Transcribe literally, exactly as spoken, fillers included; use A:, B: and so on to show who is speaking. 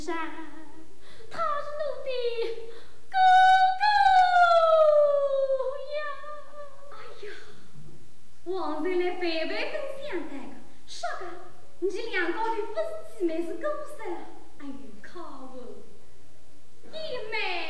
A: 山，他是奴的哥哥呀！
B: 哎呀，王才来白白跟相待个，说个，你两高的不是姊妹是姑噻？哎呦，靠我，一妹。